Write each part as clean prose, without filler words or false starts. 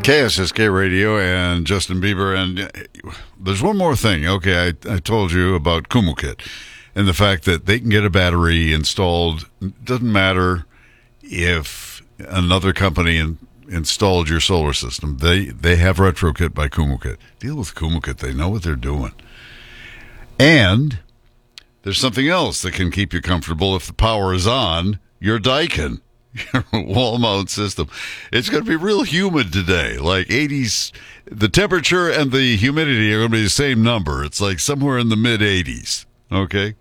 KSSK Radio and Justin Bieber. And there's one more thing. Okay, I told you about KumuKit and the fact that they can get a battery installed. It doesn't matter if another company installed your solar system. They have RetroKit by KumuKit. Deal with KumuKit. They know what they're doing. And there's something else that can keep you comfortable if the power is on, your Daikin. Your wall mount system. It's going to be real humid today, like 80s. The temperature and the humidity are going to be the same number. It's like somewhere in the mid 80s. Okay,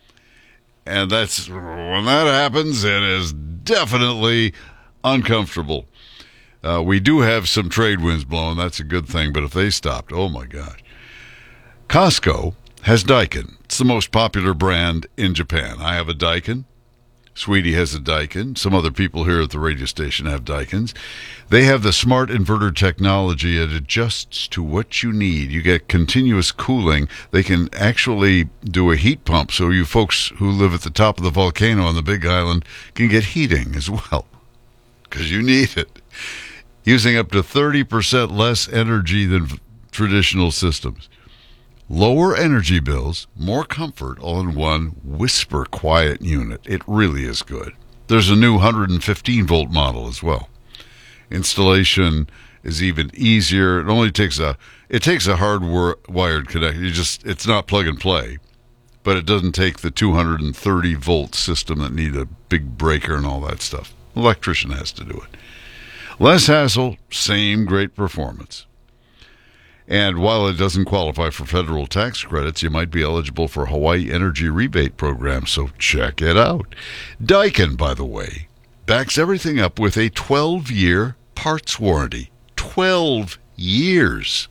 and that's when that happens. It is definitely uncomfortable. We do have some trade winds blowing. That's a good thing. But if they stopped, oh my gosh. Costco has Daikin. It's the most popular brand in Japan. I have a Daikin. Sweetie has a Daikin. Some other people here at the radio station have Daikins. They have the smart inverter technology. It adjusts to what you need. You get continuous cooling. They can actually do a heat pump, so you folks who live at the top of the volcano on the Big Island can get heating as well, because you need it. Using up to 30% less energy than traditional systems. Lower energy bills, more comfort, all in one whisper quiet unit. It really is good. There's a new 115-volt model as well. Installation is even easier. It only takes a hard-wired connection. It's not plug and play, but it doesn't take the 230-volt system that need a big breaker and all that stuff. Electrician has to do it. Less hassle, same great performance. And while it doesn't qualify for federal tax credits, you might be eligible for Hawaii Energy Rebate Program, so check it out. Daikin, by the way, backs everything up with a 12-year parts warranty. 12 years.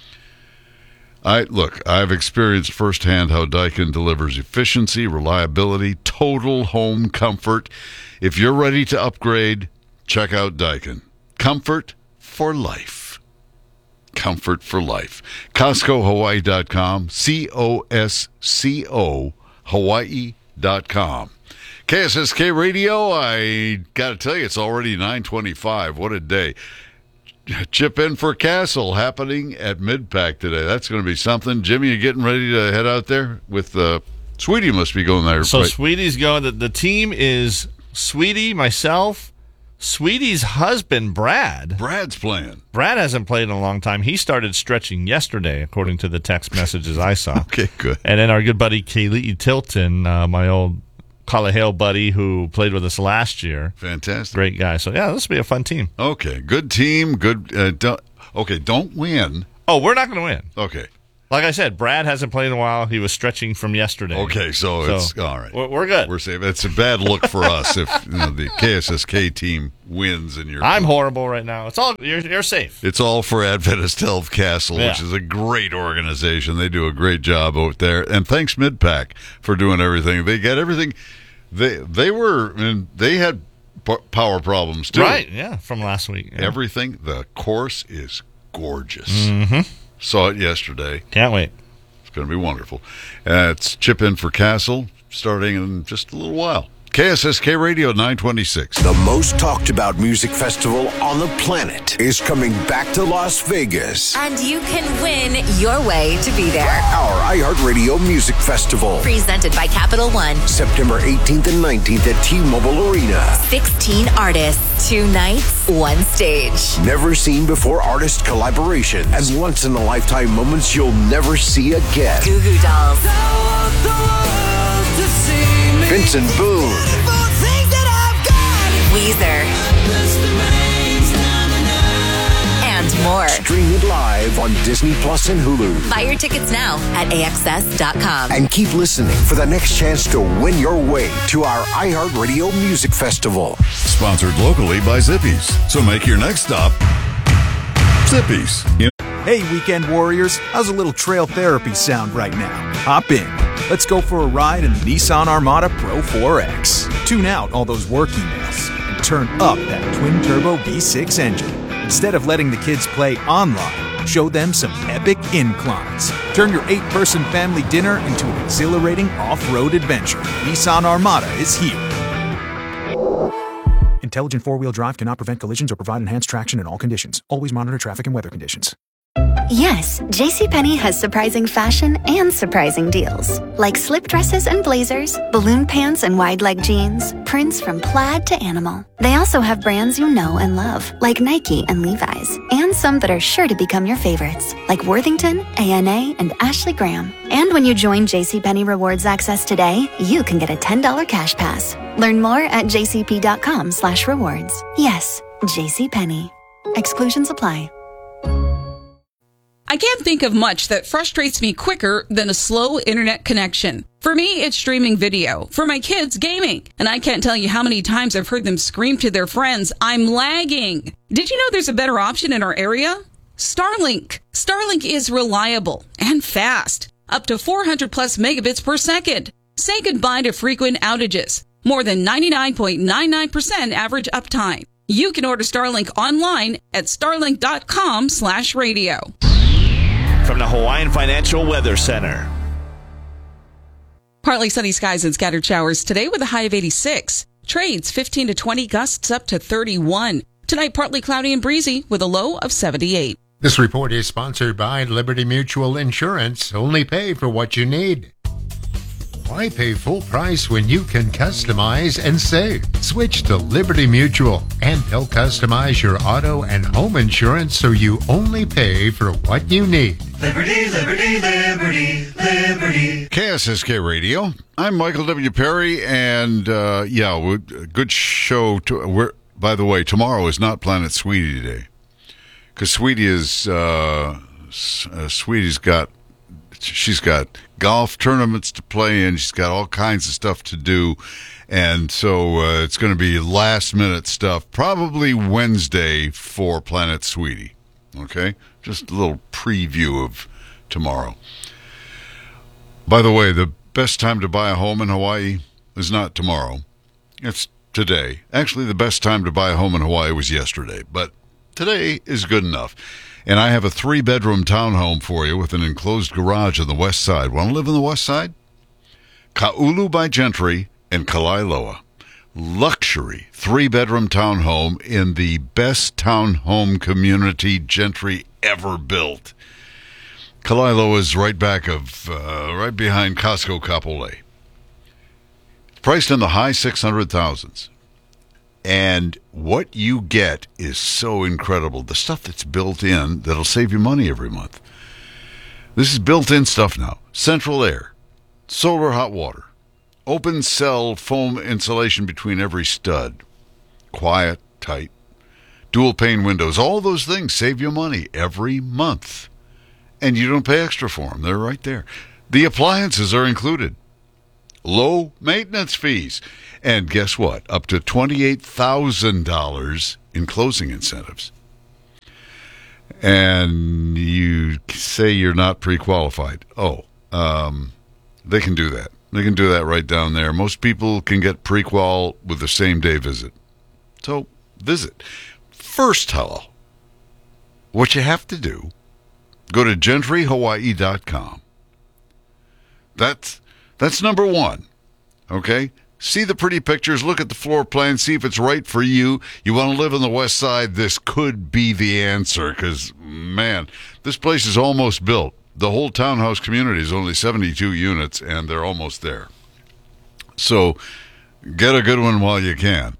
I've experienced firsthand how Daikin delivers efficiency, reliability, total home comfort. If you're ready to upgrade, check out Daikin. Comfort for life. Comfort for life. CostcoHawaii.com. COSCO Hawaii.com. KSSK Radio, I got to tell you, it's already 9:25. What a day. Chip in for Castle happening at Midpack today. That's going to be something. Jimmy, you getting ready to head out there? With Sweetie must be going there. So right? Sweetie's going. The team is Sweetie, myself, Sweetie's husband, Brad. Brad's playing. Brad hasn't played in a long time. He started stretching yesterday, according to the text messages I saw. Okay, good. And then our good buddy, Kaylee Tilton, my old Kalahale buddy who played with us last year. Fantastic. Great guy. So, yeah, this will be a fun team. Okay, good team. Good. Don't win. Oh, we're not going to win. Okay. Like I said, Brad hasn't played in a while. He was stretching from yesterday. Okay, so it's all right. We're good. We're safe. It's a bad look for us if the KSSK team wins and you're. I'm horrible right now. It's all you're safe. It's all for Adventist Health Castle, which is a great organization. They do a great job out there, and thanks Midpack for doing everything. They got everything. They had power problems too. Right? Yeah, from last week. Yeah. Everything. The course is gorgeous. Mm-hmm. Saw it yesterday. Can't wait. It's going to be wonderful. It's Chip in for Castle, starting in just a little while. KSSK Radio 926. The most talked about music festival on the planet is coming back to Las Vegas. And you can win your way to be there. Our iHeartRadio Music Festival. Presented by Capital One. September 18th and 19th at T-Mobile Arena. 16 artists, 2 nights, 1 stage. Never seen before artist collaboration and once in a lifetime moments you'll never see again. Goo Goo Dolls. Vincent Boone. Weezer. And more. Stream it live on Disney Plus and Hulu. Buy your tickets now at AXS.com. And keep listening for the next chance to win your way to our iHeartRadio Music Festival. Sponsored locally by Zippies. So make your next stop Zippies. Hey, weekend warriors. How's a little trail therapy sound right now? Hop in. Let's go for a ride in the Nissan Armada Pro 4X. Tune out all those work emails and turn up that twin-turbo V6 engine. Instead of letting the kids play online, show them some epic inclines. Turn your 8-person family dinner into an exhilarating off-road adventure. Nissan Armada is here. In Intelligent four-wheel drive cannot prevent collisions or provide enhanced traction in all conditions. Always monitor traffic and weather conditions. Yes, JCPenney has surprising fashion and surprising deals. Like slip dresses and blazers, balloon pants and wide leg jeans, prints from plaid to animal. They also have brands you know and love, like Nike and Levi's, and some that are sure to become your favorites, like Worthington, A&A, and Ashley Graham. And when you join JCPenney Rewards Access today, you can get a $10 cash pass. Learn more at jcp.com/rewards. Yes, JCPenney. Exclusions apply. I can't think of much that frustrates me quicker than a slow internet connection. For me, it's streaming video. For my kids, gaming. And I can't tell you how many times I've heard them scream to their friends, "I'm lagging." Did you know there's a better option in our area? Starlink. Starlink is reliable and fast. Up to 400 plus megabits per second. Say goodbye to frequent outages. More than 99.99% average uptime. You can order Starlink online at starlink.com/radio. From the Hawaiian Financial Weather Center. Partly sunny skies and scattered showers today with a high of 86. Trades 15 to 20, gusts up to 31. Tonight, partly cloudy and breezy with a low of 78. This report is sponsored by Liberty Mutual Insurance. Only pay for what you need. Why pay full price when you can customize and save? Switch to Liberty Mutual, and they'll customize your auto and home insurance so you only pay for what you need. Liberty, liberty, liberty, liberty. KSSK Radio. I'm Michael W. Perry, and good show. By the way, tomorrow is not Planet Sweetie Day, because Sweetie's got golf tournaments to play in. She's got all kinds of stuff to do. And so it's going to be last minute stuff, probably Wednesday for Planet Sweetie. Okay? Just a little preview of tomorrow. By the way, the best time to buy a home in Hawaii is not tomorrow. It's today. Actually, the best time to buy a home in Hawaii was yesterday, but today is good enough. And I have a 3-bedroom townhome for you with an enclosed garage on the west side. Want to live on the west side? Ka'ulu by Gentry and Kalailoa. Luxury 3-bedroom townhome in the best townhome community Gentry ever built. Kalailoa is right behind Costco Kapolei. Priced in the high 600,000s. And what you get is so incredible. The stuff that's built in that'll save you money every month. This is built-in stuff now. Central air, solar hot water, open cell foam insulation between every stud, quiet, tight, dual pane windows. All those things save you money every month. And you don't pay extra for them. They're right there. The appliances are included. Low maintenance fees. And guess what? Up to $28,000 in closing incentives. And you say you're not pre-qualified. They can do that. They can do that right down there. Most people can get pre-qual with the same-day visit. So visit. First, what you have to do, go to gentryhawaii.com. That's number one, okay? See the pretty pictures, look at the floor plan, see if it's right for you. You want to live on the west side, this could be the answer, because, man, this place is almost built. The whole townhouse community is only 72 units, and they're almost there. So get a good one while you can.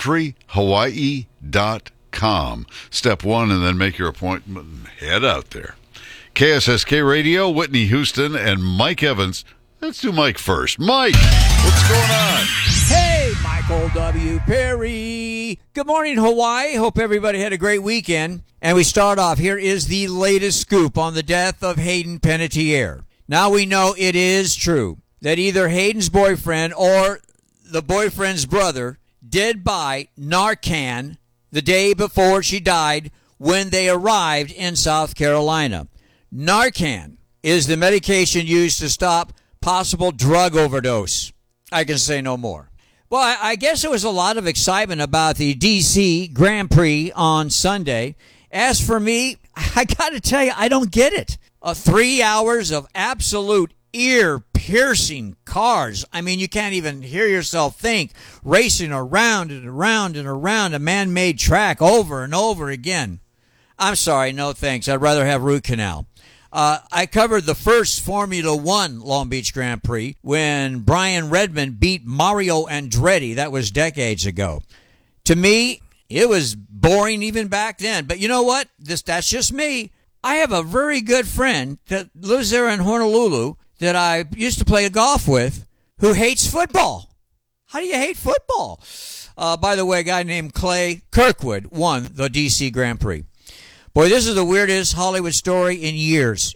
gentryhawaii.com. Step one, and then make your appointment and head out there. KSSK Radio, Whitney Houston, and Mike Evans. Let's do Mike first. Mike, what's going on? Hey, Michael W. Perry. Good morning, Hawaii. Hope everybody had a great weekend. And we start off. Here is the latest scoop on the death of Hayden Panettiere. Now we know it is true that either Hayden's boyfriend or the boyfriend's brother did buy Narcan the day before she died when they arrived in South Carolina. Narcan is the medication used to stop possible drug overdose. I can say no more. Well, I guess there was a lot of excitement about the D.C. Grand Prix on Sunday. As for me, I got to tell you, I don't get it. 3 hours of absolute ear-piercing cars. I mean, you can't even hear yourself think, racing around and around and around a man-made track over and over again. I'm sorry, no thanks. I'd rather have root canal. I covered the first Formula One Long Beach Grand Prix when Brian Redman beat Mario Andretti. That was decades ago. To me, it was boring even back then. But you know what? That's just me. I have a very good friend that lives there in Honolulu that I used to play golf with who hates football. How do you hate football? By the way, a guy named Clay Kirkwood won the D.C. Grand Prix. Boy, this is the weirdest Hollywood story in years.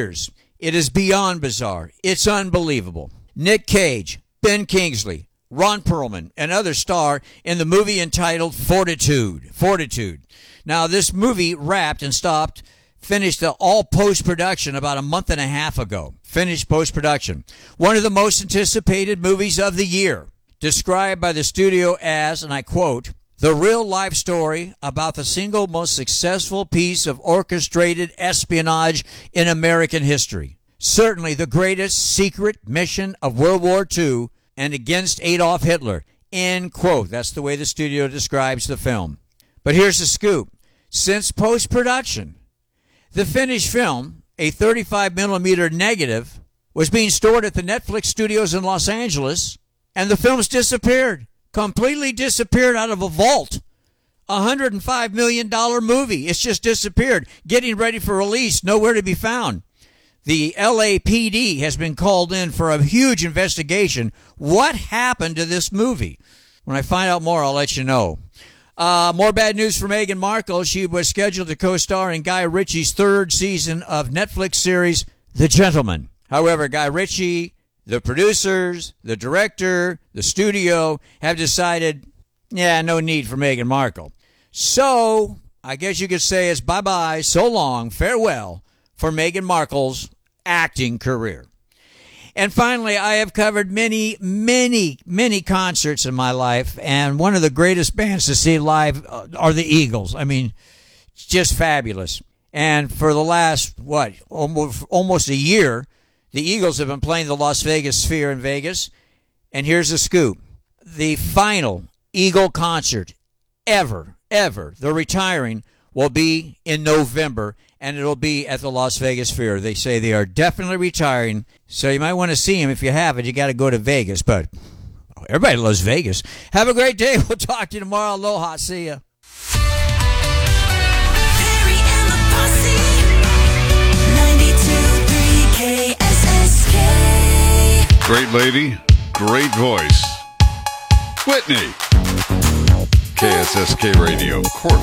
It is beyond bizarre. It's unbelievable. Nick Cage, Ben Kingsley, Ron Perlman, and others star in the movie entitled Fortitude. Now, this movie wrapped and finished all post-production about a month and a half ago. Finished post-production. One of the most anticipated movies of the year. Described by the studio as, and I quote, the real-life story about the single most successful piece of orchestrated espionage in American history. Certainly the greatest secret mission of World War II and against Adolf Hitler. End quote. That's the way the studio describes the film. But here's the scoop. Since post-production, the finished film, a 35mm negative, was being stored at the Netflix studios in Los Angeles, and the film's disappeared. Completely disappeared out of a vault. $105 million movie. It's just disappeared. Getting ready for release. Nowhere to be found. The LAPD has been called in for a huge investigation. What happened to this movie? When I find out more, I'll let you know. More bad news for Meghan Markle. She was scheduled to co-star in Guy Ritchie's third season of Netflix series The Gentleman. However, Guy Ritchie, the producers, the director, the studio have decided, no need for Meghan Markle. So, I guess you could say it's bye-bye, so long, farewell for Meghan Markle's acting career. And finally, I have covered many, many, many concerts in my life, and one of the greatest bands to see live are the Eagles. I mean, it's just fabulous. And for the last, almost a year, the Eagles have been playing the Las Vegas Sphere in Vegas. And here's the scoop. The final Eagle concert ever, they're retiring, will be in November, and it'll be at the Las Vegas Sphere. They say they are definitely retiring, so you might want to see them. If you haven't, you got to go to Vegas, but everybody loves Vegas. Have a great day. We'll talk to you tomorrow. Aloha. See ya. Perry and the Posse, 92.3 KSSK. Great lady, great voice. Whitney. KSSK Radio.